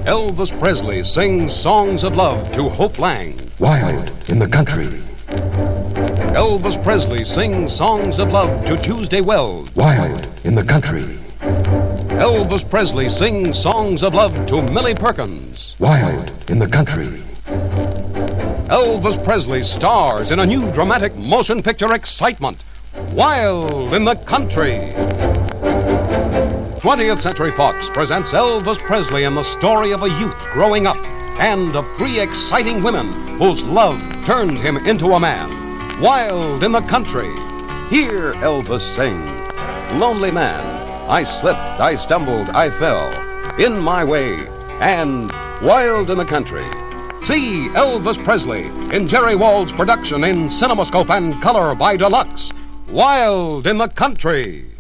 Elvis Presley sings songs of love to Hope Lang. Wild in the country. Elvis Presley sings songs of love to Tuesday Wells. Wild in the country. Elvis Presley sings songs of love to Millie Perkins. Wild in the country. Elvis Presley stars in a new dramatic motion picture excitement, Wild in the Country. 20th Century Fox presents Elvis Presley in the story of a youth growing up and of three exciting women whose love turned him into a man. Wild in the Country. Hear Elvis sing. Lonely man, I slipped, I stumbled, I fell. In my way, and Wild in the Country. See Elvis Presley in Jerry Wald's production in CinemaScope and Color by Deluxe. Wild in the Country.